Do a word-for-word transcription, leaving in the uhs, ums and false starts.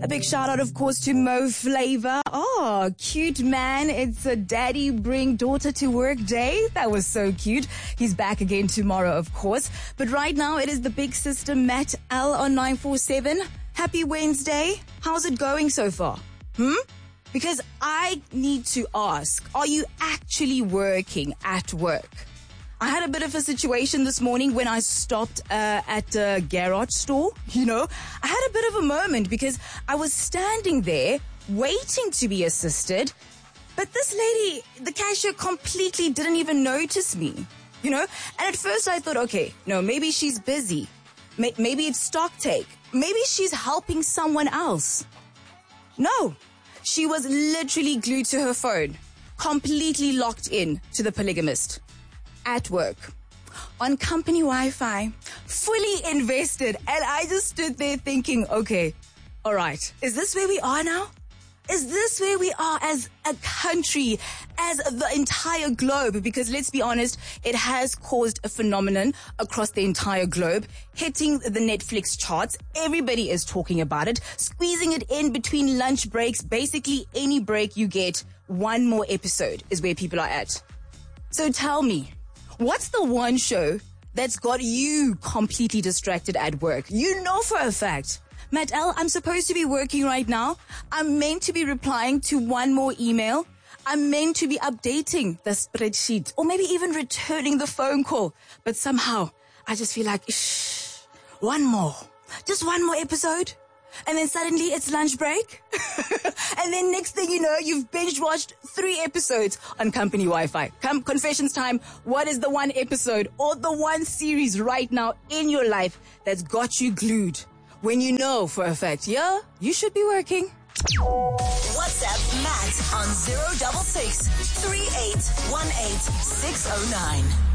A big shout out, of course, to Mo Flava. Oh, cute man. It's a daddy bring daughter to work day. That was so cute. He's back again tomorrow, of course. But right now it is the big sister Matt L on nine four seven. Happy Wednesday. How's it going so far? Hmm? Because I need to ask, are you actually working at work? I had a bit of a situation this morning when I stopped uh, at a garage store, you know. I had a bit of a moment because I was standing there waiting to be assisted, but this lady, the cashier, completely didn't even notice me, you know. And at first I thought, okay, no, maybe she's busy. May- maybe it's stock take. Maybe she's helping someone else. No. She was literally glued to her phone, completely locked in to the polygamist, at work, on company Wi-Fi, fully invested. And I just stood there thinking, okay, all right, is this where we are now? Is this where we are as a country, as the entire globe? Because let's be honest, it has caused a phenomenon across the entire globe, hitting the Netflix charts. Everybody is talking about it, squeezing it in between lunch breaks. Basically, any break you get, one more episode is where people are at. So tell me, what's the one show that's got you completely distracted at work? You know for a fact. Matt L, I'm supposed to be working right now. I'm meant to be replying to one more email. I'm meant to be updating the spreadsheet or maybe even returning the phone call. But somehow I just feel like, shh, one more, just one more episode. And then suddenly it's lunch break. And then next thing you know, you've binge watched three episodes on company Wi-Fi. Come, confessions time. What is the one episode or the one series right now in your life that's got you glued? When you know for a fact, yeah, you should be working. WhatsApp Matt on zero double six three eight one eight six oh nine.